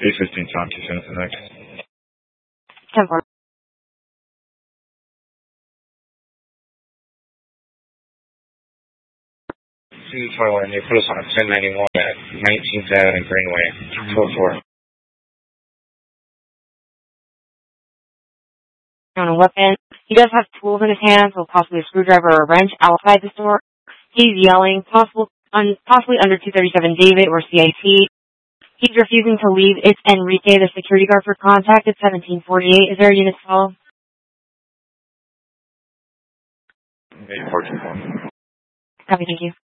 8:15 Tom, 2 cents the next. 10-4. C21, you put us on 1091 at 19th Avenue Greenway, 4-4. On a weapon. He does have tools in his hands, so possibly a screwdriver or a wrench outside the store. He's yelling, possibly under 237 David or CIT. He's refusing to leave. It's Enrique, the security guard for contact at 1748. Is there a unit to follow? 8-14. Copy, thank you.